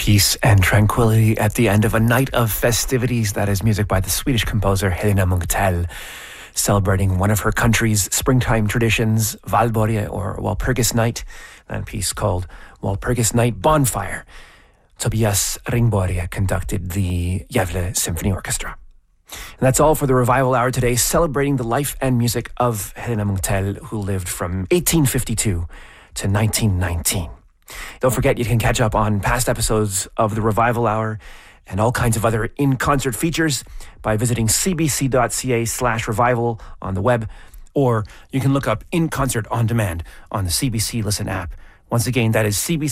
Peace and tranquility at the end of a night of festivities. That is music by the Swedish composer Helena Munktell, celebrating one of her country's springtime traditions, Valborg or Walpurgis Night. That piece called Walpurgis Night Bonfire. Tobias Ringborg conducted the Gävle Symphony Orchestra. And that's all for the Revival Hour today, celebrating the life and music of Helena Munktell, who lived from 1852 to 1919. Don't forget, you can catch up on past episodes of the Revival Hour and all kinds of other in-concert features by visiting cbc.ca/revival on the web, or you can look up In Concert on Demand on the CBC Listen app. Once again, that is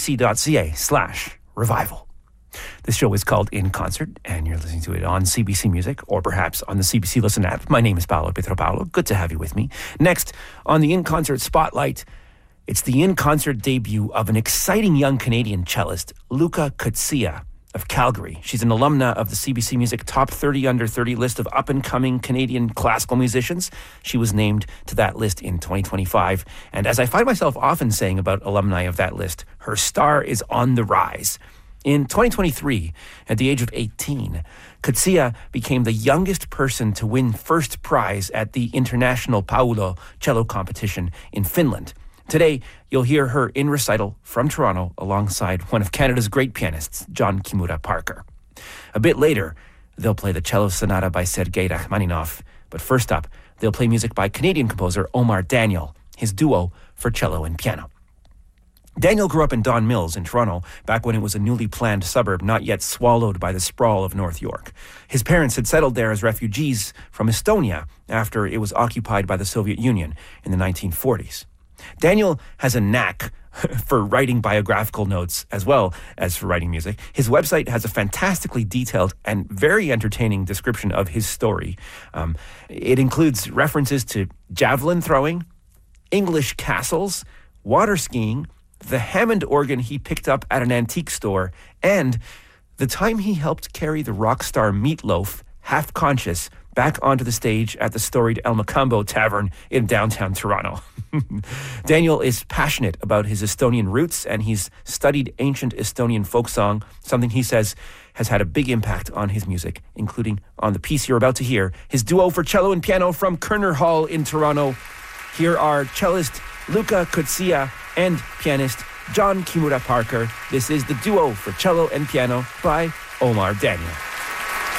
cbc.ca/revival. This show is called In Concert, and you're listening to it on CBC Music or perhaps on the CBC Listen app. My name is Paolo Pietropaulo. Good to have you with me. Next, on the In Concert Spotlight, it's the In Concert debut of an exciting young Canadian cellist, Luca Coetzee of Calgary. She's an alumna of the CBC Music Top 30 Under 30 list of up-and-coming Canadian classical musicians. She was named to that list in 2025. And as I find myself often saying about alumni of that list, her star is on the rise. In 2023, at the age of 18, Coetzee became the youngest person to win first prize at the International Paolo Cello Competition in Finland. Today, you'll hear her in recital from Toronto alongside one of Canada's great pianists, John Kimura Parker. A bit later, they'll play the Cello Sonata by Sergei Rachmaninoff. But first up, they'll play music by Canadian composer Omar Daniel, his duo for cello and piano. Daniel grew up in Don Mills in Toronto back when it was a newly planned suburb not yet swallowed by the sprawl of North York. His parents had settled there as refugees from Estonia after it was occupied by the Soviet Union in the 1940s. Daniel has a knack for writing biographical notes as well as for writing music. His website has a fantastically detailed and very entertaining description of his story. It includes references to javelin throwing, English castles, water skiing, the Hammond organ he picked up at an antique store, and the time he helped carry the rock star Meatloaf, half conscious, back onto the stage at the storied El Macambo Tavern in downtown Toronto. Daniel is passionate about his Estonian roots, and he's studied ancient Estonian folk song, something he says has had a big impact on his music, including on the piece you're about to hear, his duo for cello and piano from Kerner Hall in Toronto. Here are cellist Luca Coetzee and pianist John Kimura Parker. This is the duo for cello and piano by Omar Daniel.